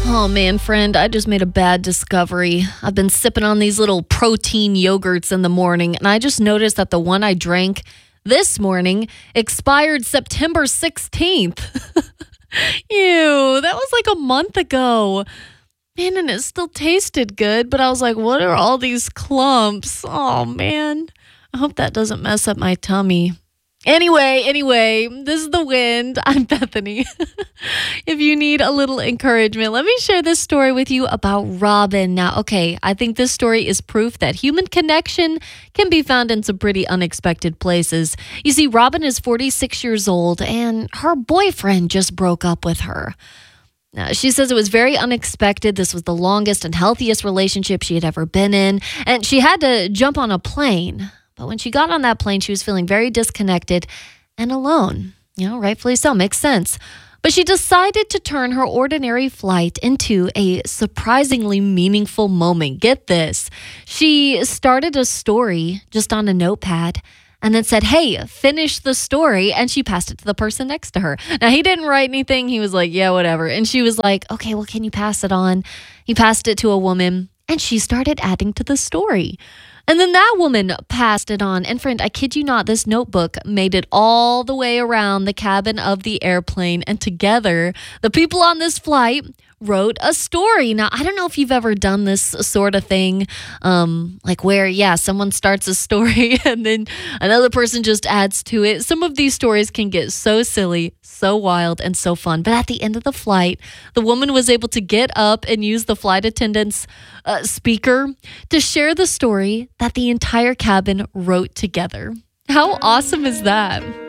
Oh man, friend, I just made a bad discovery. I've been sipping on these little protein yogurts in the morning, and I just noticed that the one I drank this morning expired September 16th. Ew, that was like a month ago. Man, and it still tasted good, but I was like, what are all these clumps? Oh man, I hope that doesn't mess up my tummy. Anyway, this is The Wind. I'm Bethany. If you need a little encouragement, let me share this story with you about Robin. Now, okay, I think this story is proof that human connection can be found in some pretty unexpected places. You see, Robin is 46 years old, and her boyfriend just broke up with her. Now, she says it was very unexpected. This was the longest and healthiest relationship she had ever been in, and she had to jump on a plane. But when she got on that plane, she was feeling very disconnected and alone. Rightfully so, makes sense. But she decided to turn her ordinary flight into a surprisingly meaningful moment. Get this. She started a story just on a notepad and then said, hey, finish the story. And she passed it to the person next to her. Now, he didn't write anything. He was like, yeah, whatever. And she was like, okay, well, can you pass it on? He passed it to a woman and she started adding to the story. And then that woman passed it on. And friend, I kid you not, this notebook made it all the way around the cabin of the airplane. And together, the people on this flight wrote a story. Now, I don't know if you've ever done this sort of thing, like where, someone starts a story and then another person just adds to it. Some of these stories can get so silly, so wild, and so fun. But at the end of the flight, the woman was able to get up and use the flight attendant's speaker to share the story that the entire cabin wrote together. How awesome is that?